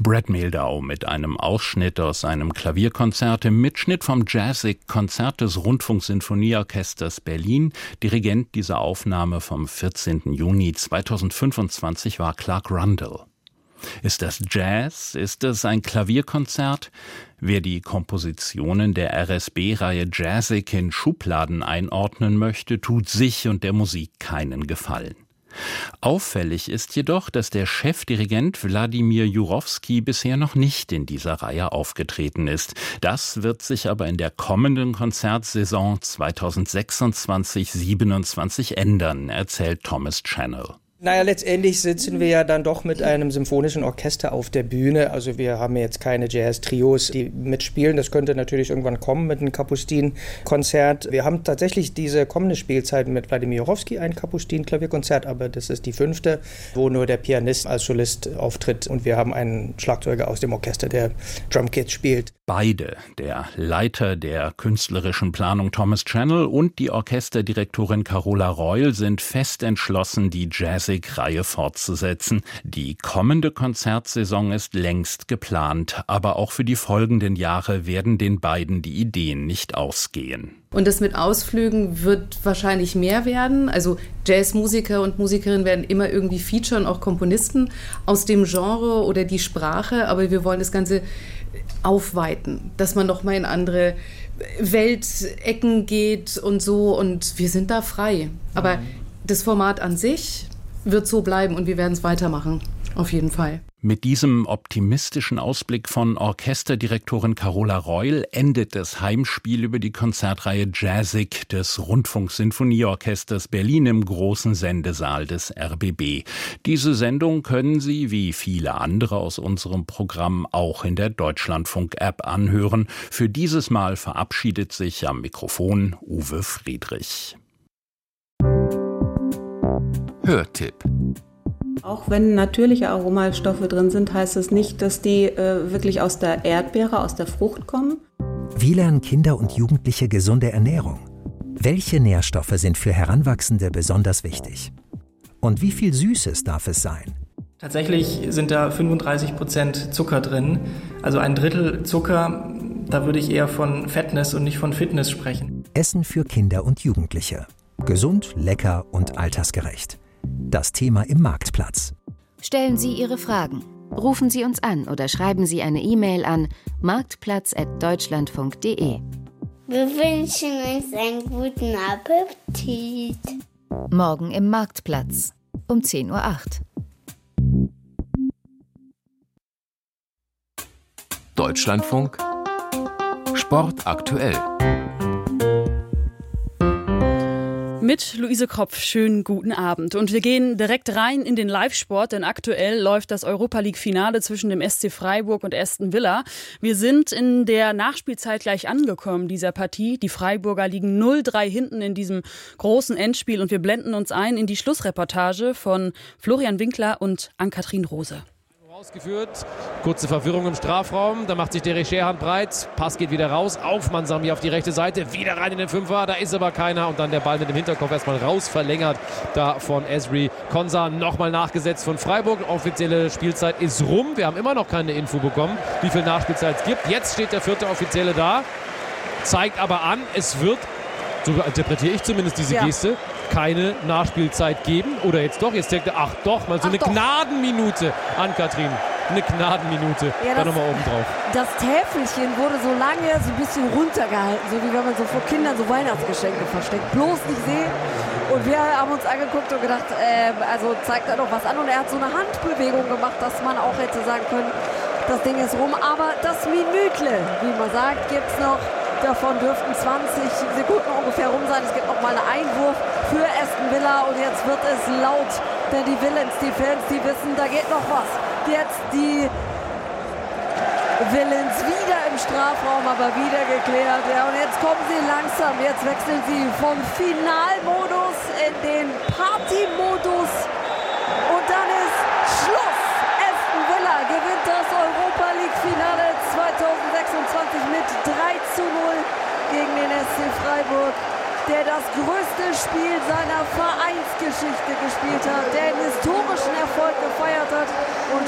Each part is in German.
Brad Mehldau mit einem Ausschnitt aus einem Klavierkonzert im Mitschnitt vom Jazzig-Konzert des Rundfunksinfonieorchesters Berlin. Dirigent dieser Aufnahme vom 14. Juni 2025 war Clark Rundle. Ist das Jazz? Ist es ein Klavierkonzert? Wer die Kompositionen der RSB-Reihe Jazzig in Schubladen einordnen möchte, tut sich und der Musik keinen Gefallen. Auffällig ist jedoch, dass der Chefdirigent Wladimir Jurowski bisher noch nicht in dieser Reihe aufgetreten ist. Das wird sich aber in der kommenden Konzertsaison 2026/27 ändern, erzählt Thomas Channel. Naja, letztendlich sitzen wir ja dann doch mit einem symphonischen Orchester auf der Bühne. Also wir haben jetzt keine Jazz-Trios, die mitspielen. Das könnte natürlich irgendwann kommen mit einem Kapustin-Konzert. Wir haben tatsächlich diese kommende Spielzeit mit Wladimir Jurowski ein Kapustin-Klavierkonzert, aber das ist die 5., wo nur der Pianist als Solist auftritt. Und wir haben einen Schlagzeuger aus dem Orchester, der Drumkit spielt. Beide, der Leiter der künstlerischen Planung Thomas Channel und die Orchesterdirektorin Carola Reul, sind fest entschlossen, die Jazzig-Reihe fortzusetzen. Die kommende Konzertsaison ist längst geplant, aber auch für die folgenden Jahre werden den beiden die Ideen nicht ausgehen. Und das mit Ausflügen wird wahrscheinlich mehr werden. Also Jazzmusiker und Musikerinnen werden immer irgendwie featuren, auch Komponisten aus dem Genre oder die Sprache. Aber wir wollen das Ganze aufweiten, dass man noch mal in andere Weltecken geht und so. Und wir sind da frei. Aber das Format an sich wird so bleiben und wir werden es weitermachen. Auf jeden Fall. Mit diesem optimistischen Ausblick von Orchesterdirektorin Carola Reul endet das Heimspiel über die Konzertreihe Jazzig des Rundfunksinfonieorchesters Berlin im großen Sendesaal des RBB. Diese Sendung können Sie, wie viele andere aus unserem Programm, auch in der Deutschlandfunk-App anhören. Für dieses Mal verabschiedet sich am Mikrofon Uwe Friedrich. Hörtipp. Auch wenn natürliche Aromalstoffe drin sind, heißt es nicht, dass die wirklich aus der Erdbeere, aus der Frucht kommen. Wie lernen Kinder und Jugendliche gesunde Ernährung? Welche Nährstoffe sind für Heranwachsende besonders wichtig? Und wie viel Süßes darf es sein? Tatsächlich sind da 35% Zucker drin, also ein Drittel Zucker. Da würde ich eher von Fatness und nicht von Fitness sprechen. Essen für Kinder und Jugendliche. Gesund, lecker und altersgerecht. Das Thema im Marktplatz. Stellen Sie Ihre Fragen. Rufen Sie uns an oder schreiben Sie eine E-Mail an marktplatz@deutschlandfunk.de. Wir wünschen uns einen guten Appetit. Morgen im Marktplatz um 10:08 Uhr. Deutschlandfunk Sport aktuell. Mit Luise Kropf, schönen guten Abend. Und wir gehen direkt rein in den Live-Sport, denn aktuell läuft das Europa-League-Finale zwischen dem SC Freiburg und Aston Villa. Wir sind in der Nachspielzeit gleich angekommen dieser Partie. Die Freiburger liegen 0-3 hinten in diesem großen Endspiel und wir blenden uns ein in die Schlussreportage von Florian Winkler und Ann-Kathrin Rose. Ausgeführt, kurze Verwirrung im Strafraum, da macht sich der Scherhand breit, Pass geht wieder raus, auf Mansami auf die rechte Seite, wieder rein in den Fünfer, da ist aber keiner und dann der Ball mit dem Hinterkopf erstmal raus, verlängert da von Ezri Konsa, nochmal nachgesetzt von Freiburg, offizielle Spielzeit ist rum, wir haben immer noch keine Info bekommen, wie viel Nachspielzeit es gibt, jetzt steht der 4. Offizielle da, zeigt aber an, es wird, so interpretiere ich zumindest diese Geste, keine Nachspielzeit geben. Oder jetzt doch, jetzt denkt er, ach doch, mal so eine Gnadenminute an Kathrin. Eine Gnadenminute, ja, da nochmal oben drauf. Das Täfelchen wurde so lange so ein bisschen runtergehalten, so wie wenn man so vor Kindern so Weihnachtsgeschenke versteckt. Bloß nicht sehen. Und wir haben uns angeguckt und gedacht, also zeigt er doch was an. Und er hat so eine Handbewegung gemacht, dass man auch hätte sagen können, das Ding ist rum. Aber das Minütle, wie man sagt, gibt es noch. Davon dürften 20 Sekunden ungefähr rum sein. Es gibt noch mal einen Einwurf für Aston Villa und jetzt wird es laut, denn die Villains, die Fans, die wissen, da geht noch was. Jetzt die Villains wieder im Strafraum, aber wieder geklärt. Ja, und jetzt kommen sie langsam, jetzt wechseln sie vom Finalmodus in den Partymodus und dann ist Schluss. Aston Villa gewinnt das Europa-League-Finale 2026 mit 3:0 gegen den SC Freiburg, der das größte Spiel seiner Vereinsgeschichte gespielt hat, der einen historischen Erfolg gefeiert hat und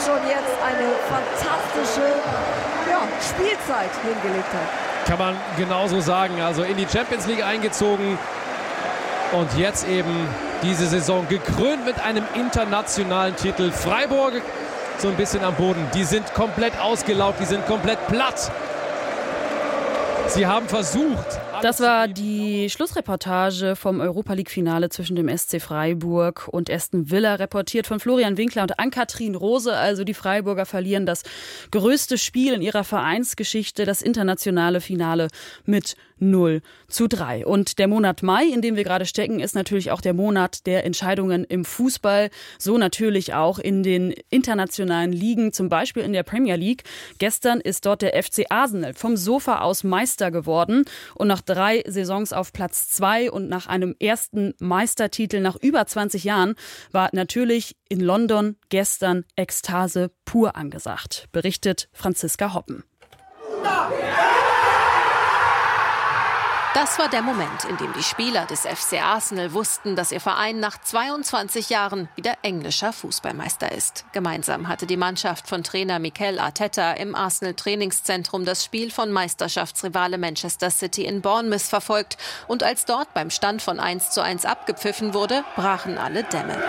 schon jetzt eine fantastische Spielzeit hingelegt hat. Kann man genauso sagen. Also in die Champions League eingezogen und jetzt eben diese Saison gekrönt mit einem internationalen Titel. Freiburg so ein bisschen am Boden. Die sind komplett ausgelaugt, die sind komplett platt. Sie haben versucht. Das war die Schlussreportage vom Europa-League-Finale zwischen dem SC Freiburg und Aston Villa, reportiert von Florian Winkler und Ann-Kathrin Rose. Also die Freiburger verlieren das größte Spiel in ihrer Vereinsgeschichte, das internationale Finale mit 0:3. Und der Monat Mai, in dem wir gerade stecken, ist natürlich auch der Monat der Entscheidungen im Fußball. So natürlich auch in den internationalen Ligen, zum Beispiel in der Premier League. Gestern ist dort der FC Arsenal vom Sofa aus Meister geworden und nach 3 Saisons auf Platz 2 und nach einem ersten Meistertitel nach über 20 Jahren war natürlich in London gestern Ekstase pur angesagt, berichtet Franziska Hoppen. Das war der Moment, in dem die Spieler des FC Arsenal wussten, dass ihr Verein nach 22 Jahren wieder englischer Fußballmeister ist. Gemeinsam hatte die Mannschaft von Trainer Mikel Arteta im Arsenal-Trainingszentrum das Spiel von Meisterschaftsrivale Manchester City in Bournemouth verfolgt. Und als dort beim Stand von 1:1 abgepfiffen wurde, brachen alle Dämme.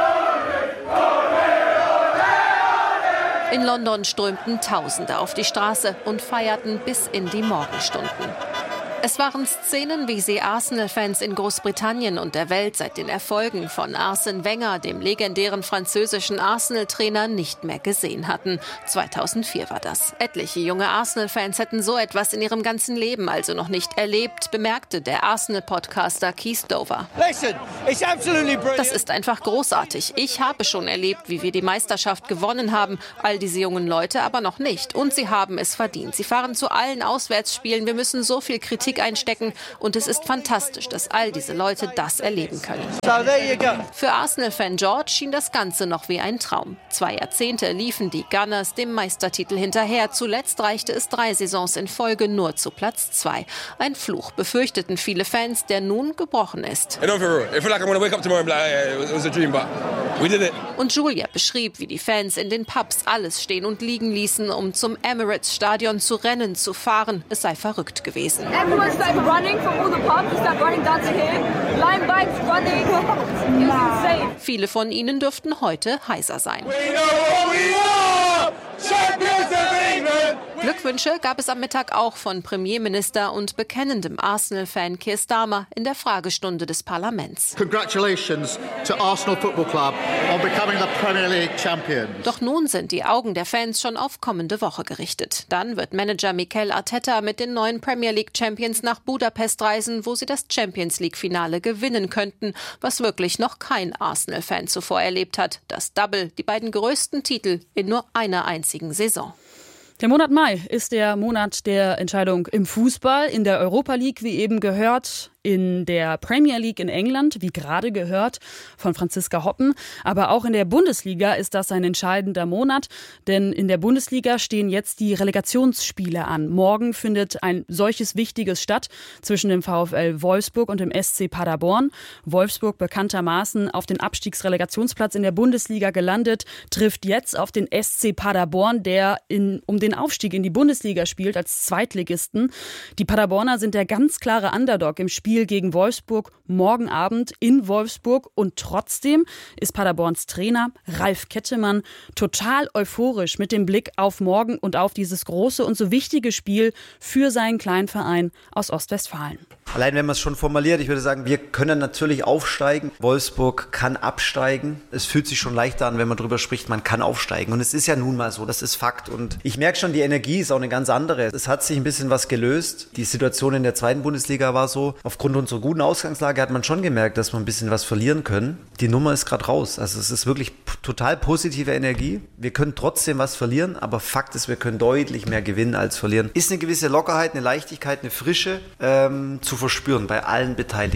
In London strömten Tausende auf die Straße und feierten bis in die Morgenstunden. Es waren Szenen, wie sie Arsenal-Fans in Großbritannien und der Welt seit den Erfolgen von Arsène Wenger, dem legendären französischen Arsenal-Trainer, nicht mehr gesehen hatten. 2004 war das. Etliche junge Arsenal-Fans hätten so etwas in ihrem ganzen Leben also noch nicht erlebt, bemerkte der Arsenal-Podcaster Keith Dover. Das ist einfach großartig. Ich habe schon erlebt, wie wir die Meisterschaft gewonnen haben, all diese jungen Leute aber noch nicht. Und sie haben es verdient. Sie fahren zu allen Auswärtsspielen. Wir müssen so viel Kritik einstecken und es ist fantastisch, dass all diese Leute das erleben können. Für Arsenal-Fan George schien das Ganze noch wie ein Traum. 2 Jahrzehnte liefen die Gunners dem Meistertitel hinterher. Zuletzt reichte es 3 Saisons in Folge nur zu Platz 2. Ein Fluch, befürchteten viele Fans, der nun gebrochen ist. Und Julia beschrieb, wie die Fans in den Pubs alles stehen und liegen ließen, um zum Emirates-Stadion zu rennen, zu fahren. Es sei verrückt gewesen. Viele von ihnen dürften heute heiser sein. Glückwünsche gab es am Mittag auch von Premierminister und bekennendem Arsenal-Fan Keir Starmer in der Fragestunde des Parlaments. Congratulations to Arsenal Football Club on becoming the Premier League champions. Doch nun sind die Augen der Fans schon auf kommende Woche gerichtet. Dann wird Manager Mikel Arteta mit den neuen Premier League Champions nach Budapest reisen, wo sie das Champions League Finale gewinnen könnten, was wirklich noch kein Arsenal-Fan zuvor erlebt hat. Das Double, die beiden größten Titel in nur einer einzigen Saison. Der Monat Mai ist der Monat der Entscheidung im Fußball, in der Europa League, wie eben gehört, in der Premier League in England, wie gerade gehört von Franziska Hoppen. Aber auch in der Bundesliga ist das ein entscheidender Monat, denn in der Bundesliga stehen jetzt die Relegationsspiele an. Morgen findet ein solches Wichtiges statt zwischen dem VfL Wolfsburg und dem SC Paderborn. Wolfsburg, bekanntermaßen auf den Abstiegsrelegationsplatz in der Bundesliga gelandet, trifft jetzt auf den SC Paderborn, der um den Aufstieg in die Bundesliga spielt als Zweitligisten. Die Paderborner sind der ganz klare Underdog im Spiel gegen Wolfsburg morgen Abend in Wolfsburg. Und trotzdem ist Paderborns Trainer Ralf Kettemann total euphorisch mit dem Blick auf morgen und auf dieses große und so wichtige Spiel für seinen kleinen Verein aus Ostwestfalen. Allein wenn man es schon formuliert, ich würde sagen, wir können natürlich aufsteigen. Wolfsburg kann absteigen. Es fühlt sich schon leichter an, wenn man darüber spricht, man kann aufsteigen. Und es ist ja nun mal so, das ist Fakt. Und ich merke schon, die Energie ist auch eine ganz andere. Es hat sich ein bisschen was gelöst. Die Situation in der 2. Bundesliga war so. Aufgrund unserer guten Ausgangslage hat man schon gemerkt, dass wir ein bisschen was verlieren können. Die Nummer ist gerade raus. Also es ist wirklich total positive Energie. Wir können trotzdem was verlieren, aber Fakt ist, wir können deutlich mehr gewinnen als verlieren. Ist eine gewisse Lockerheit, eine Leichtigkeit, eine Frische zu verspüren bei allen Beteiligten.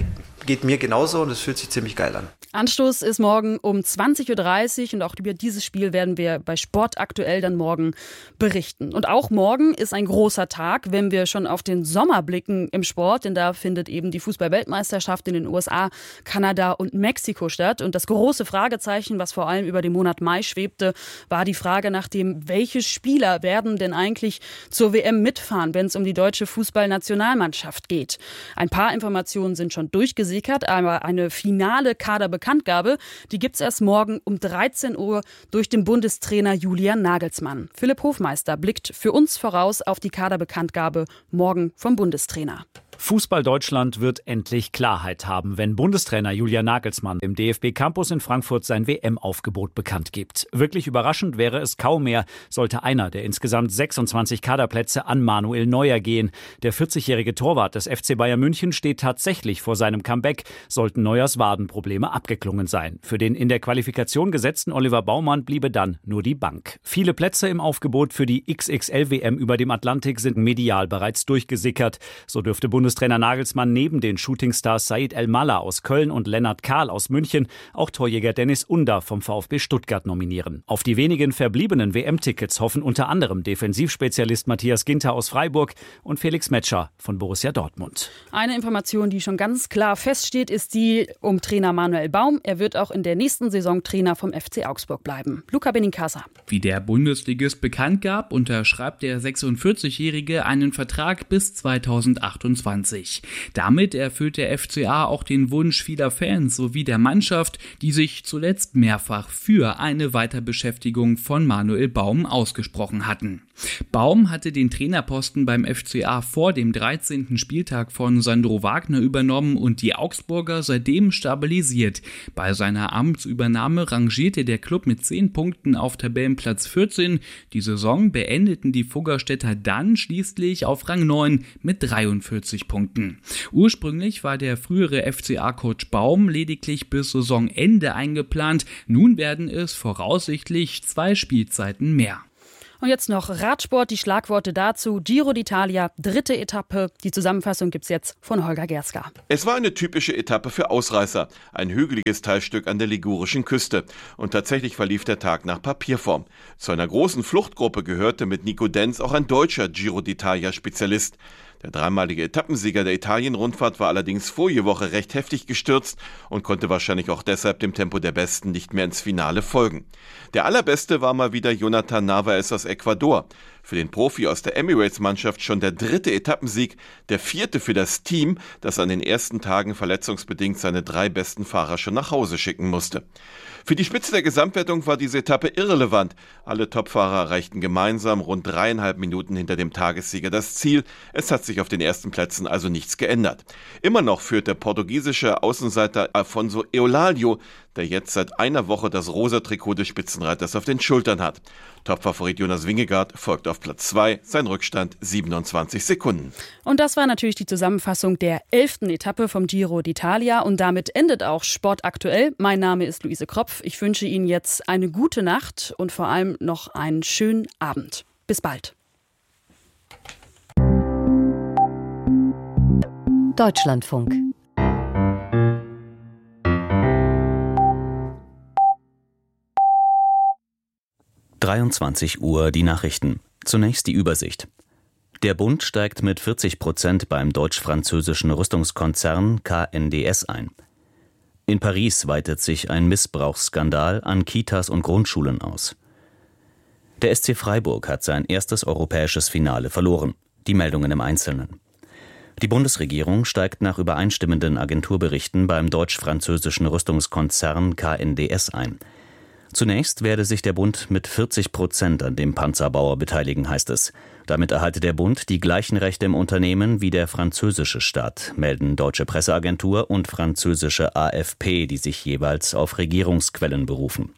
geht mir genauso und es fühlt sich ziemlich geil an. Anstoß ist morgen um 20.30 Uhr und auch über dieses Spiel werden wir bei Sport aktuell dann morgen berichten. Und auch morgen ist ein großer Tag, wenn wir schon auf den Sommer blicken im Sport, denn da findet eben die Fußball-Weltmeisterschaft in den USA, Kanada und Mexiko statt. Und das große Fragezeichen, was vor allem über den Monat Mai schwebte, war die Frage nach dem, welche Spieler werden denn eigentlich zur WM mitfahren, wenn es um die deutsche Fußballnationalmannschaft geht. Ein paar Informationen sind schon durchgesickert, aber eine finale Kaderbekanntgabe, die gibt es erst morgen um 13 Uhr durch den Bundestrainer Julian Nagelsmann. Philipp Hofmeister blickt für uns voraus auf die Kaderbekanntgabe morgen vom Bundestrainer. Fußball Deutschland wird endlich Klarheit haben, wenn Bundestrainer Julian Nagelsmann im DFB-Campus in Frankfurt sein WM-Aufgebot bekannt gibt. Wirklich überraschend wäre es kaum mehr, sollte einer der insgesamt 26 Kaderplätze an Manuel Neuer gehen. Der 40-jährige Torwart des FC Bayern München steht tatsächlich vor seinem Comeback, sollten Neuers Wadenprobleme abgeklungen sein. Für den in der Qualifikation gesetzten Oliver Baumann bliebe dann nur die Bank. Viele Plätze im Aufgebot für die XXL-WM über dem Atlantik sind medial bereits durchgesickert. So dürfte Bundestrainer Nagelsmann neben den Shootingstars Said El-Mallah aus Köln und Lennart Kahl aus München auch Torjäger Dennis Under vom VfB Stuttgart nominieren. Auf die wenigen verbliebenen WM-Tickets hoffen unter anderem Defensivspezialist Matthias Ginter aus Freiburg und Felix Metscher von Borussia Dortmund. Eine Information, die schon ganz klar feststeht, ist die um Trainer Manuel Baum. Er wird auch in der nächsten Saison Trainer vom FC Augsburg bleiben. Luca Benincasa. Wie der Bundesligist bekannt gab, unterschreibt der 46-Jährige einen Vertrag bis 2028. Damit erfüllt der FCA auch den Wunsch vieler Fans sowie der Mannschaft, die sich zuletzt mehrfach für eine Weiterbeschäftigung von Manuel Baum ausgesprochen hatten. Baum hatte den Trainerposten beim FCA vor dem 13. Spieltag von Sandro Wagner übernommen und die Augsburger seitdem stabilisiert. Bei seiner Amtsübernahme rangierte der Klub mit 10 Punkten auf Tabellenplatz 14. Die Saison beendeten die Fuggerstädter dann schließlich auf Rang 9 mit 43 Punkten. Ursprünglich war der frühere FCA-Coach Baum lediglich bis Saisonende eingeplant. Nun werden es voraussichtlich 2 Spielzeiten mehr. Und jetzt noch Radsport, die Schlagworte dazu. Giro d'Italia, 3. Etappe. Die Zusammenfassung gibt's jetzt von Holger Gerska. Es war eine typische Etappe für Ausreißer. Ein hügeliges Teilstück an der ligurischen Küste. Und tatsächlich verlief der Tag nach Papierform. Zu einer großen Fluchtgruppe gehörte mit Nico Denz auch ein deutscher Giro d'Italia-Spezialist. Der dreimalige Etappensieger der Italien-Rundfahrt war allerdings vorige Woche recht heftig gestürzt und konnte wahrscheinlich auch deshalb dem Tempo der Besten nicht mehr ins Finale folgen. Der allerbeste war mal wieder Jonathan Narvaez aus Ecuador. Für den Profi aus der Emirates-Mannschaft schon der 3. Etappensieg, der 4. für das Team, das an den ersten Tagen verletzungsbedingt seine 3 besten Fahrer schon nach Hause schicken musste. Für die Spitze der Gesamtwertung war diese Etappe irrelevant. Alle Topfahrer erreichten gemeinsam rund 3,5 Minuten hinter dem Tagessieger das Ziel. Es hat sich auf den ersten Plätzen also nichts geändert. Immer noch führt der portugiesische Außenseiter Afonso Eulálio, der jetzt seit einer Woche das rosa Trikot des Spitzenreiters auf den Schultern hat. Topfavorit Jonas Vingegaard folgt auf Platz 2, sein Rückstand 27 Sekunden. Und das war natürlich die Zusammenfassung der 11. Etappe vom Giro d'Italia und damit endet auch Sport aktuell. Mein Name ist Luise Kropf. Ich wünsche Ihnen jetzt eine gute Nacht und vor allem noch einen schönen Abend. Bis bald. Deutschlandfunk. Uhr die Nachrichten. Zunächst die Übersicht. Der Bund steigt mit 40% beim deutsch-französischen Rüstungskonzern KNDS ein. In Paris weitet sich ein Missbrauchsskandal an Kitas und Grundschulen aus. Der SC Freiburg hat sein erstes europäisches Finale verloren. Die Meldungen im Einzelnen. Die Bundesregierung steigt nach übereinstimmenden Agenturberichten beim deutsch-französischen Rüstungskonzern KNDS ein. Zunächst werde sich der Bund mit 40% an dem Panzerbauer beteiligen, heißt es. Damit erhalte der Bund die gleichen Rechte im Unternehmen wie der französische Staat, melden Deutsche Presseagentur und französische AFP, die sich jeweils auf Regierungsquellen berufen.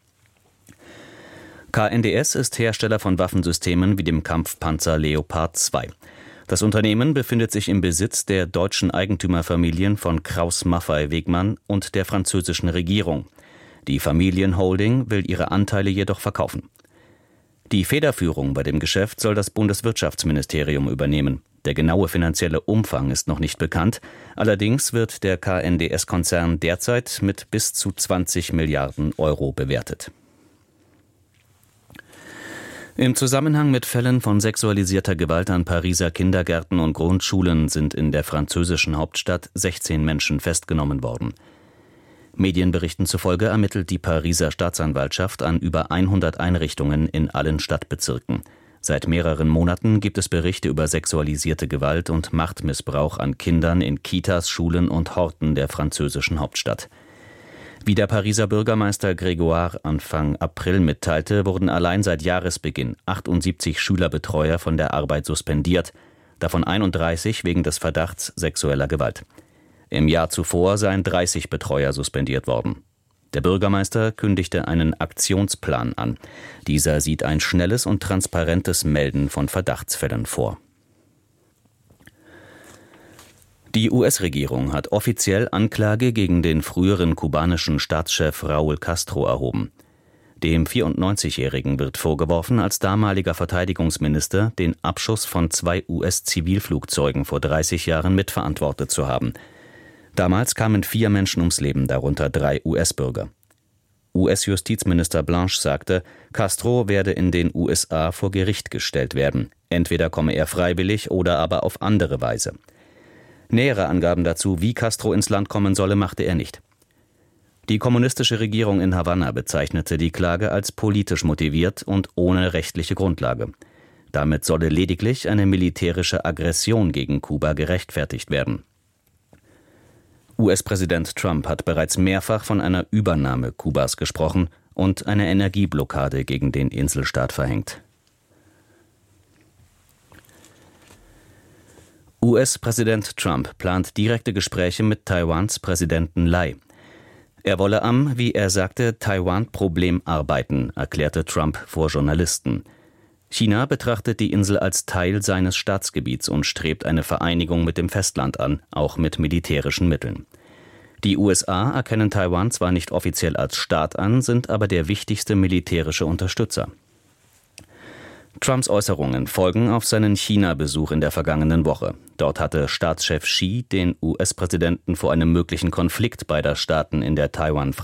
KNDS ist Hersteller von Waffensystemen wie dem Kampfpanzer Leopard 2. Das Unternehmen befindet sich im Besitz der deutschen Eigentümerfamilien von Krauss-Maffei-Wegmann und der französischen Regierung. Die Familienholding will ihre Anteile jedoch verkaufen. Die Federführung bei dem Geschäft soll das Bundeswirtschaftsministerium übernehmen. Der genaue finanzielle Umfang ist noch nicht bekannt. Allerdings wird der KNDS-Konzern derzeit mit bis zu 20 Milliarden Euro bewertet. Im Zusammenhang mit Fällen von sexualisierter Gewalt an Pariser Kindergärten und Grundschulen sind in der französischen Hauptstadt 16 Menschen festgenommen worden. Medienberichten zufolge ermittelt die Pariser Staatsanwaltschaft an über 100 Einrichtungen in allen Stadtbezirken. Seit mehreren Monaten gibt es Berichte über sexualisierte Gewalt und Machtmissbrauch an Kindern in Kitas, Schulen und Horten der französischen Hauptstadt. Wie der Pariser Bürgermeister Grégoire Anfang April mitteilte, wurden allein seit Jahresbeginn 78 Schülerbetreuer von der Arbeit suspendiert, davon 31 wegen des Verdachts sexueller Gewalt. Im Jahr zuvor seien 30 Betreuer suspendiert worden. Der Bürgermeister kündigte einen Aktionsplan an. Dieser sieht ein schnelles und transparentes Melden von Verdachtsfällen vor. Die US-Regierung hat offiziell Anklage gegen den früheren kubanischen Staatschef Raúl Castro erhoben. Dem 94-Jährigen wird vorgeworfen, als damaliger Verteidigungsminister den Abschuss von 2 US-Zivilflugzeugen vor 30 Jahren mitverantwortet zu haben. Damals kamen 4 Menschen ums Leben, darunter 3 US-Bürger. US-Justizminister Blanche sagte, Castro werde in den USA vor Gericht gestellt werden. Entweder komme er freiwillig oder aber auf andere Weise. Nähere Angaben dazu, wie Castro ins Land kommen solle, machte er nicht. Die kommunistische Regierung in Havanna bezeichnete die Klage als politisch motiviert und ohne rechtliche Grundlage. Damit solle lediglich eine militärische Aggression gegen Kuba gerechtfertigt werden. US-Präsident Trump hat bereits mehrfach von einer Übernahme Kubas gesprochen und eine Energieblockade gegen den Inselstaat verhängt. US-Präsident Trump plant direkte Gespräche mit Taiwans Präsidenten Lai. Er wolle am, wie er sagte, Taiwan-Problem arbeiten, erklärte Trump vor Journalisten. China betrachtet die Insel als Teil seines Staatsgebiets und strebt eine Vereinigung mit dem Festland an, auch mit militärischen Mitteln. Die USA erkennen Taiwan zwar nicht offiziell als Staat an, sind aber der wichtigste militärische Unterstützer. Trumps Äußerungen folgen auf seinen China-Besuch in der vergangenen Woche. Dort hatte Staatschef Xi den US-Präsidenten vor einem möglichen Konflikt beider Staaten in der Taiwan-Frage